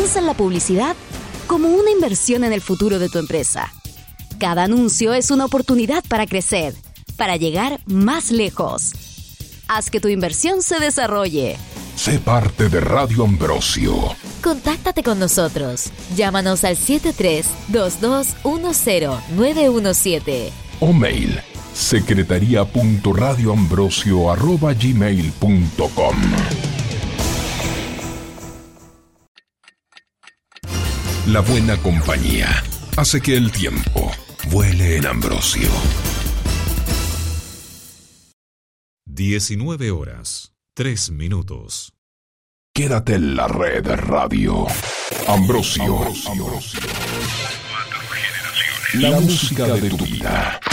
Piensa en la publicidad como una inversión en el futuro de tu empresa. Cada anuncio es una oportunidad para crecer, para llegar más lejos. Haz que tu inversión se desarrolle. Sé parte de Radio Ambrosio. Contáctate con nosotros. Llámanos al 73-2210-917. O mail secretaria.radioambrosio@gmail.com. La buena compañía hace que el tiempo vuele en Ambrosio. 19:03. Quédate en la red de Radio Ambrosio. La música de tu vida.